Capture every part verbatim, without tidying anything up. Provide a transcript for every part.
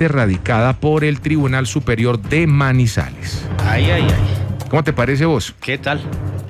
parte radicada por el Tribunal Superior de Manizales. Ay, ay, ay. ¿Cómo te parece vos? ¿Qué tal?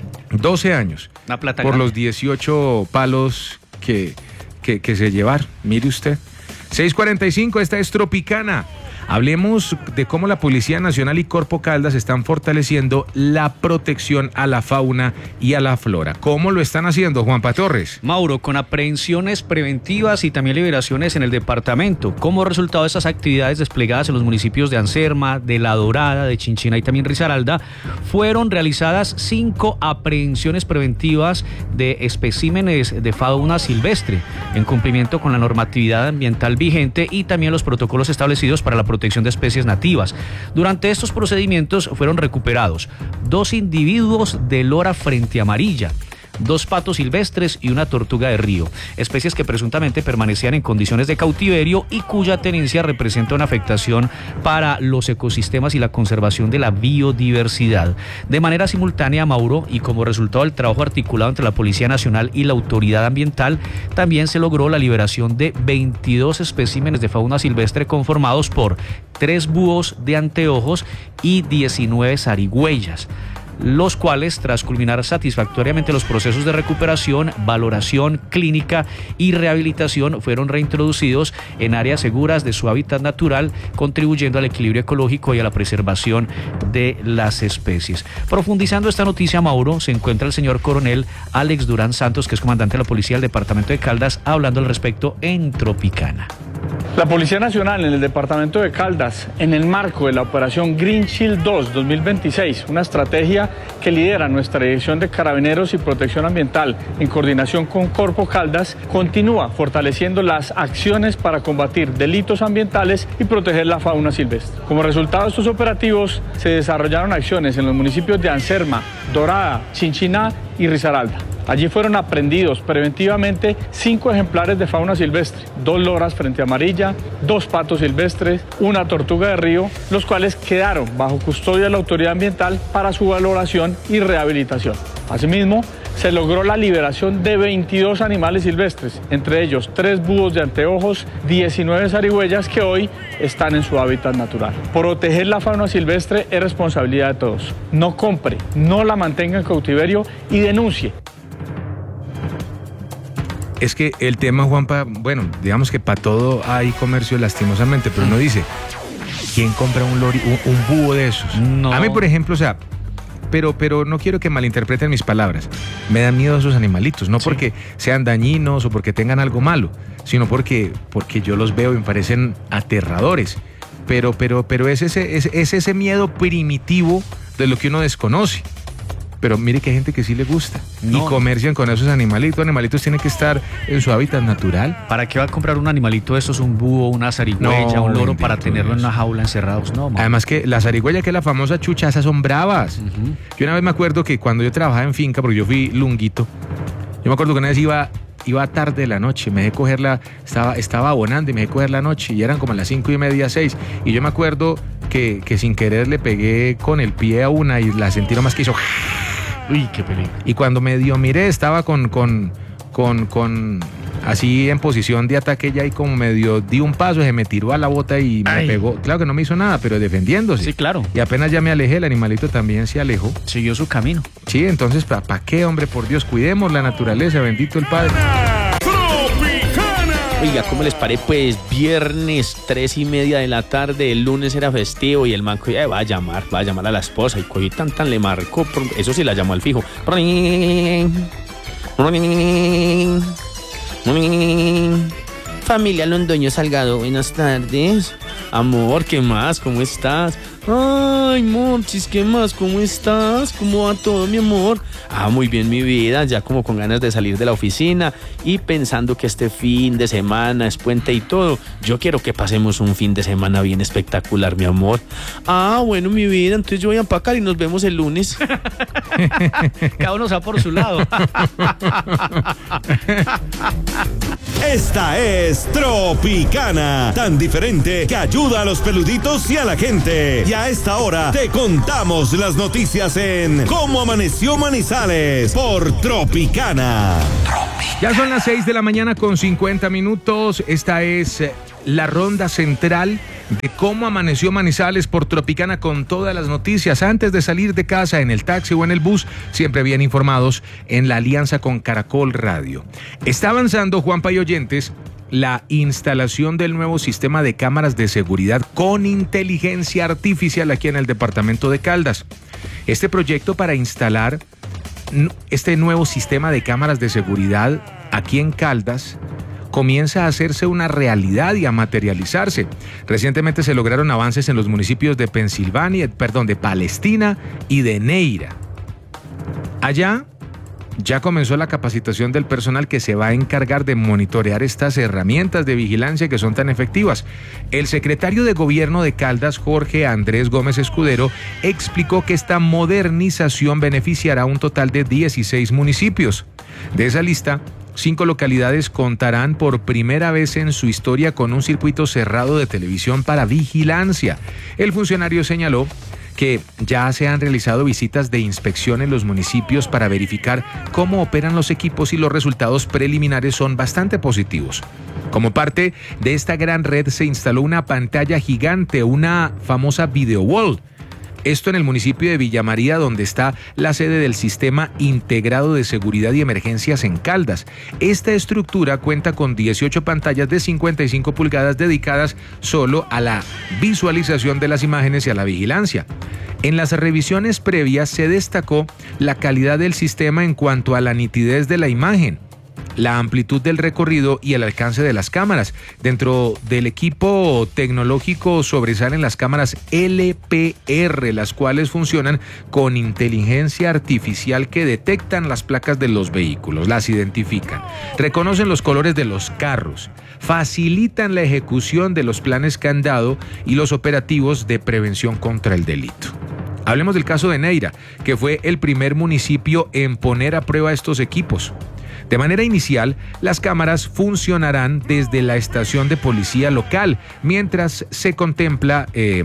doce años. Una plata por grande. los dieciocho palos que, que, que se llevaron. Mire usted. seis cuarenta y cinco, esta es Tropicana. Hablemos de cómo la Policía Nacional y Corpo Caldas están fortaleciendo la protección a la fauna y a la flora. ¿Cómo lo están haciendo, Juanpa Torres? Mauro, con aprehensiones preventivas y también liberaciones en el departamento. Como resultado de estas actividades desplegadas en los municipios de Anserma, de La Dorada, de Chinchina y también Risaralda, fueron realizadas cinco aprehensiones preventivas de especímenes de fauna silvestre, en cumplimiento con la normatividad ambiental vigente y también los protocolos establecidos para la protección de especies nativas. Durante estos procedimientos fueron recuperados dos individuos de lora frente amarilla, dos patos silvestres y una tortuga de río, especies que presuntamente permanecían en condiciones de cautiverio y cuya tenencia representa una afectación para los ecosistemas y la conservación de la biodiversidad. De manera simultánea, Mauro, y como resultado del trabajo articulado entre la Policía Nacional y la Autoridad Ambiental, también se logró la liberación de veintidós especímenes de fauna silvestre conformados por tres búhos de anteojos y diecinueve zarigüeyas, los cuales, tras culminar satisfactoriamente los procesos de recuperación, valoración clínica y rehabilitación, fueron reintroducidos en áreas seguras de su hábitat natural, contribuyendo al equilibrio ecológico y a la preservación de las especies. Profundizando esta noticia, Mauro, se encuentra el señor coronel Alex Durán Santos, que es comandante de la Policía del Departamento de Caldas, hablando al respecto en Tropicana. La Policía Nacional en el Departamento de Caldas, en el marco de la Operación Green Shield dos dos mil veintiséis, una estrategia que lidera nuestra Dirección de Carabineros y Protección Ambiental en coordinación con Corpo Caldas, continúa fortaleciendo las acciones para combatir delitos ambientales y proteger la fauna silvestre. Como resultado de estos operativos, se desarrollaron acciones en los municipios de Anserma, Dorada, Chinchiná y Risaralda. Allí fueron aprehendidos preventivamente cinco ejemplares de fauna silvestre, dos loras frente amarilla, dos patos silvestres, una tortuga de río, los cuales quedaron bajo custodia de la autoridad ambiental para su valoración y rehabilitación. Asimismo, se logró la liberación de veintidós animales silvestres, entre ellos tres búhos de anteojos, diecinueve zarigüeyas que hoy están en su hábitat natural. Proteger la fauna silvestre es responsabilidad de todos. No compre, no la mantenga en cautiverio y denuncie. Es que el tema, Juanpa, bueno, digamos que para todo hay comercio lastimosamente, pero uno dice, ¿quién compra un lori, un, un búho de esos? No. A mí, por ejemplo, o sea, pero, pero no quiero que malinterpreten mis palabras. Me dan miedo esos animalitos, no sí. porque sean dañinos o porque tengan algo malo, sino porque, porque yo los veo y me parecen aterradores. Pero, pero, pero es ese, es, es ese miedo primitivo de lo que uno desconoce. Pero mire que hay gente que sí le gusta no. y comercian con esos animalitos. Animalitos tienen que estar en su hábitat natural. ¿Para qué va a comprar un animalito de estos, un búho, una zarigüeya, no, un loro para tenerlo Dios. en una jaula encerrados? No, man. Además que la zarigüeya, que es la famosa chucha, esas son bravas. Uh-huh. Yo una vez me acuerdo que cuando yo trabajaba en finca, porque yo fui lunguito, yo me acuerdo que una vez iba, iba tarde de la noche, me dejé cogerla, estaba, estaba abonando y me dejé coger la noche y eran como las cinco y media, seis. Y yo me acuerdo que, que sin querer le pegué con el pie a una y la sentí nomás que hizo... Uy, qué peligro. Y cuando medio miré, estaba con, con, con, con, así en posición de ataque ya y como medio di un paso, se me tiró a la bota y me Ay. pegó. Claro que no me hizo nada, pero defendiéndose. Sí, claro. Y apenas ya me alejé, el animalito también se alejó. Siguió su camino. Sí, entonces, ¿para pa qué, hombre? Por Dios, cuidemos la naturaleza, bendito el Padre. Oiga, ¿cómo les parece? Pues viernes, tres y media de la tarde, el lunes era festivo y el man eh, va a llamar, va a llamar a la esposa y cogí tan tan le marcó, eso sí la llamó al fijo. Familia Londoño Salgado, buenas tardes. Amor, ¿qué más? ¿Cómo estás? Ay, Monchis, ¿qué más? ¿Cómo estás? ¿Cómo va todo, mi amor? Ah, muy bien, mi vida, ya como con ganas de salir de la oficina y pensando que este fin de semana es puente y todo. Yo quiero que pasemos un fin de semana bien espectacular, mi amor. Ah, bueno, mi vida, entonces yo voy a empacar y nos vemos el lunes. Cada uno va por su lado. Esta es Tropicana, tan diferente que ayuda a los peluditos y a la gente. Y a esta hora te contamos las noticias en Cómo Amaneció Manizales por Tropicana. Ya son las seis de la mañana con cincuenta minutos. Esta es la ronda central de cómo amaneció Manizales por Tropicana con todas las noticias. Antes de salir de casa, en el taxi o en el bus, siempre bien informados en la alianza con Caracol Radio. Está avanzando, Juanpa y oyentes, la instalación del nuevo sistema de cámaras de seguridad con inteligencia artificial aquí en el departamento de Caldas. Este proyecto para instalar este nuevo sistema de cámaras de seguridad aquí en Caldas comienza a hacerse una realidad y a materializarse. Recientemente se lograron avances en los municipios de Pensilvania, perdón, de Palestina y de Neira. Allá ya comenzó la capacitación del personal que se va a encargar de monitorear estas herramientas de vigilancia que son tan efectivas. El secretario de Gobierno de Caldas, Jorge Andrés Gómez Escudero, explicó que esta modernización beneficiará a un total de dieciséis municipios. De esa lista, cinco localidades contarán por primera vez en su historia con un circuito cerrado de televisión para vigilancia. El funcionario señaló que ya se han realizado visitas de inspección en los municipios para verificar cómo operan los equipos y los resultados preliminares son bastante positivos. Como parte de esta gran red se instaló una pantalla gigante, una famosa video wall. Esto en el municipio de Villa María, donde está la sede del Sistema Integrado de Seguridad y Emergencias en Caldas. Esta estructura cuenta con dieciocho pantallas de cincuenta y cinco pulgadas dedicadas solo a la visualización de las imágenes y a la vigilancia. En las revisiones previas se destacó la calidad del sistema en cuanto a la nitidez de la imagen, la amplitud del recorrido y el alcance de las cámaras. Dentro del equipo tecnológico sobresalen las cámaras L P R, las cuales funcionan con inteligencia artificial que detectan las placas de los vehículos, las identifican, reconocen los colores de los carros, facilitan la ejecución de los planes candado y los operativos de prevención contra el delito. Hablemos del caso de Neira, que fue el primer municipio en poner a prueba estos equipos. De manera inicial, las cámaras funcionarán desde la estación de policía local, mientras se contempla eh,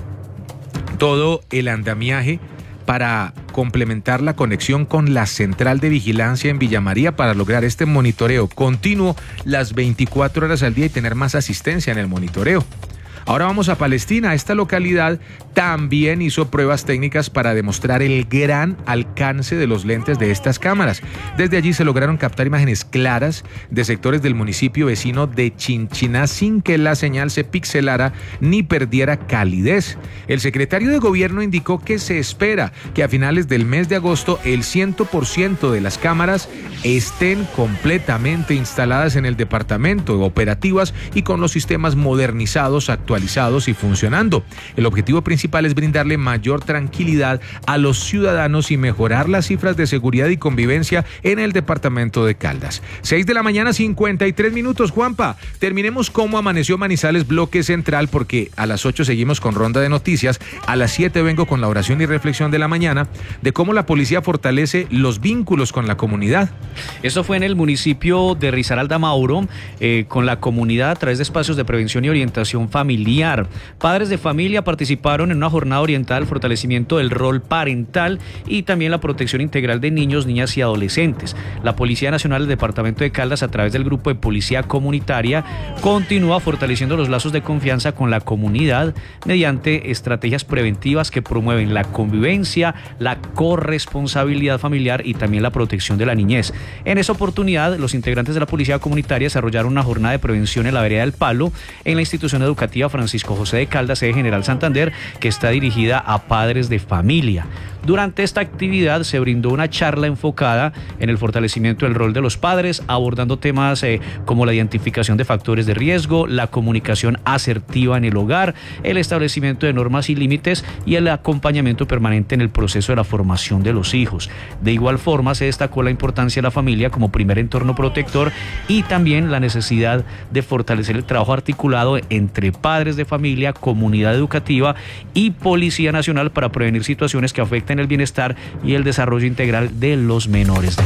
todo el andamiaje para complementar la conexión con la central de vigilancia en Villa María para lograr este monitoreo continuo las veinticuatro horas al día y tener más asistencia en el monitoreo. Ahora vamos a Palestina. Esta localidad también hizo pruebas técnicas para demostrar el gran alcance de los lentes de estas cámaras. Desde allí se lograron captar imágenes claras de sectores del municipio vecino de Chinchiná sin que la señal se pixelara ni perdiera calidez. El secretario de Gobierno indicó que se espera que a finales del mes de agosto el cien por ciento de las cámaras estén completamente instaladas en el departamento, operativas y con los sistemas modernizados, actualizados y funcionando. El objetivo principal es brindarle mayor tranquilidad a los ciudadanos y mejorar las cifras de seguridad y convivencia en el departamento de Caldas. seis de la mañana, cincuenta y tres minutos, Juanpa. Terminemos cómo amaneció Manizales, bloque central, porque a las ocho seguimos con ronda de noticias. A las siete vengo con la oración y reflexión de la mañana de cómo la policía fortalece los vínculos con la comunidad. Esto fue en el municipio de Risaralda, Mauro, eh, con la comunidad a través de espacios de prevención y orientación familiar. Padres de familia participaron en una jornada orientada al fortalecimiento del rol parental y también la protección integral de niños, niñas y adolescentes. La Policía Nacional del Departamento de Caldas, a través del Grupo de Policía Comunitaria, continúa fortaleciendo los lazos de confianza con la comunidad mediante estrategias preventivas que promueven la convivencia, la corresponsabilidad familiar y también la protección de la niñez. En esa oportunidad, los integrantes de la Policía Comunitaria desarrollaron una jornada de prevención en la vereda del Palo en la institución educativa Francisco José de Caldas, sede General Santander, que está dirigida a padres de familia. Durante esta actividad se brindó una charla enfocada en el fortalecimiento del rol de los padres, abordando temas eh, como la identificación de factores de riesgo, la comunicación asertiva en el hogar, el establecimiento de normas y límites y el acompañamiento permanente en el proceso de la formación de los hijos. De igual forma, se destacó la importancia de la familia como primer entorno protector y también la necesidad de fortalecer el trabajo articulado entre padres de familia, comunidad educativa y Policía Nacional para prevenir situaciones que afecten el bienestar y el desarrollo integral de los menores de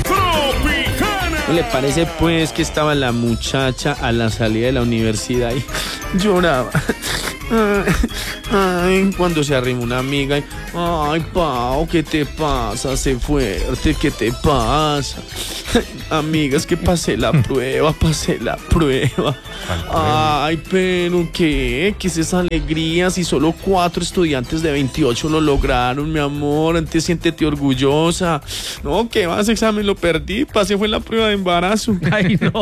edad. ¿No le parece pues que estaba la muchacha a la salida de la universidad y lloraba? Ay, ay, cuando se arrima una amiga y, ay, Pao, ¿qué te pasa? Sé fuerte, ¿qué te pasa? Amigas, que pasé la prueba, pasé la prueba. Ay, pero ¿qué? ¿Qué es esa alegría si solo cuatro estudiantes de veintiocho lo lograron, mi amor? Antes siéntete orgullosa. No, ¿qué más? Examen lo perdí, pasé fue la prueba de embarazo. Ay, no.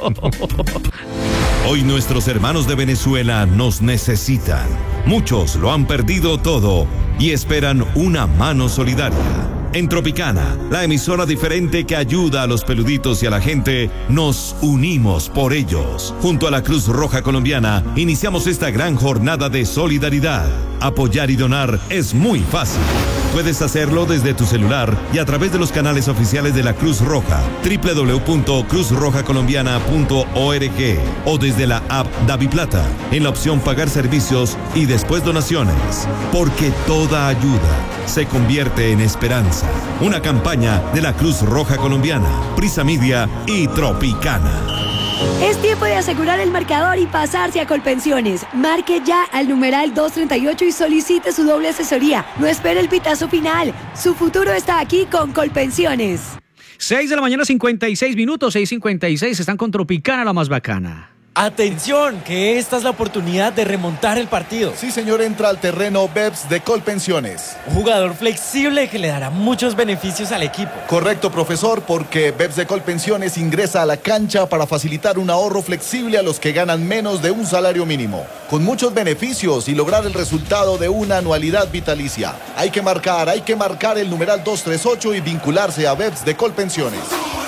Hoy nuestros hermanos de Venezuela nos necesitan. Muchos lo han perdido todo y esperan una mano solidaria. En Tropicana, la emisora diferente que ayuda a los peluditos y a la gente, nos unimos por ellos. Junto a la Cruz Roja Colombiana, iniciamos esta gran jornada de solidaridad. Apoyar y donar es muy fácil. Puedes hacerlo desde tu celular y a través de los canales oficiales de la Cruz Roja, doble u doble u doble u punto cruz roja colombiana punto org, o desde la app DaviPlata, en la opción Pagar servicios y después donaciones. Porque toda ayuda se convierte en esperanza. Una campaña de la Cruz Roja Colombiana, Prisa Media y Tropicana. Es tiempo de asegurar el marcador y pasarse a Colpensiones. Marque ya al numeral doscientos treinta y ocho y solicite su doble asesoría. No espere el pitazo final. Su futuro está aquí con Colpensiones. seis de la mañana, cincuenta y seis minutos, seis cincuenta y seis. Están con Tropicana, la más bacana. Atención, que esta es la oportunidad de remontar el partido. Sí, señor, entra al terreno Beps de Colpensiones. Un jugador flexible que le dará muchos beneficios al equipo. Correcto, profesor, porque Beps de Colpensiones ingresa a la cancha para facilitar un ahorro flexible a los que ganan menos de un salario mínimo, con muchos beneficios y lograr el resultado de una anualidad vitalicia. Hay que marcar, hay que marcar el numeral doscientos treinta y ocho y vincularse a Beps de Colpensiones.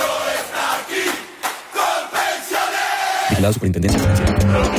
La Superintendencia Financiera.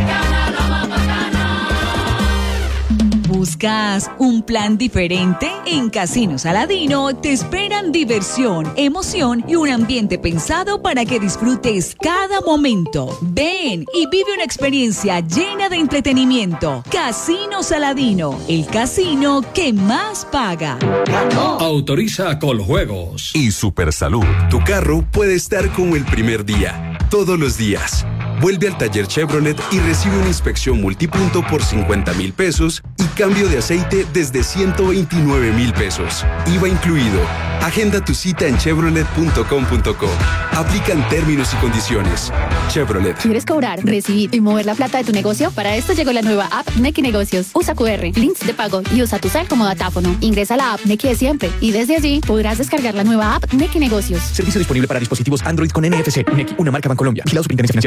¿Buscas un plan diferente? En Casino Saladino te esperan diversión, emoción y un ambiente pensado para que disfrutes cada momento. Ven y vive una experiencia llena de entretenimiento. Casino Saladino, el casino que más paga. Autoriza Coljuegos. Y Supersalud. Tu carro puede estar como el primer día, todos los días. Vuelve al taller Chevrolet y recibe una inspección multipunto por cincuenta mil pesos y cambio de aceite desde ciento veintinueve mil pesos. I V A incluido. Agenda tu cita en chevrolet punto com punto co. Aplican términos y condiciones. Chevrolet. ¿Quieres cobrar, recibir y mover la plata de tu negocio? Para esto llegó la nueva app Nequi Negocios. Usa cu erre, links de pago y usa tu cel como datáfono. Ingresa a la app Nequi de siempre y desde allí podrás descargar la nueva app Nequi Negocios. Servicio disponible para dispositivos Android con N F C. Nequi, una marca Bancolombia. Vigilado Superintendencia Financiera.